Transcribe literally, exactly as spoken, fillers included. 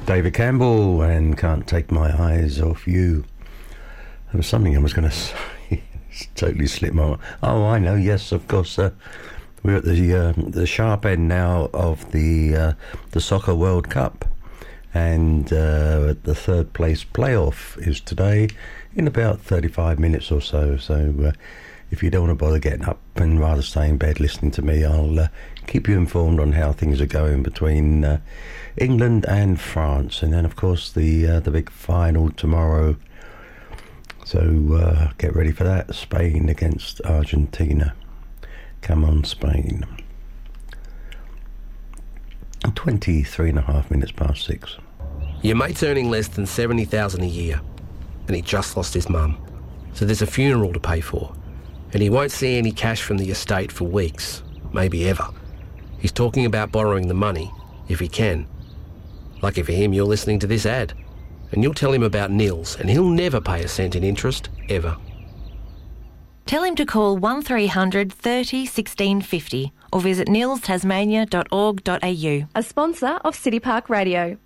David Campbell and Can't Take My Eyes Off You. There was something I was going to say. It's totally slipped my mind. Oh, I know. Yes, of course. Uh, we're at the uh, the sharp end now of the uh, the Soccer World Cup, and uh, the third place playoff is today in about thirty-five minutes or so. So uh, if you don't want to bother getting up and rather stay in bed listening to me, I'll uh, keep you informed on how things are going between uh, England and France, and then of course the uh, the big final tomorrow. So uh, get ready for that. Spain against Argentina. Come on, Spain. twenty-three and a half minutes past six. Your mate's earning less than seventy thousand dollars a year, and he just lost his mum. So there's a funeral to pay for, and he won't see any cash from the estate for weeks, maybe ever. He's talking about borrowing the money, if he can. Lucky for him, you're listening to this ad, and you'll tell him about Nils, and he'll never pay a cent in interest, ever. Tell him to call one three hundred thirty sixteen fifty or visit nils tasmania dot org dot a u. A sponsor of City Park Radio.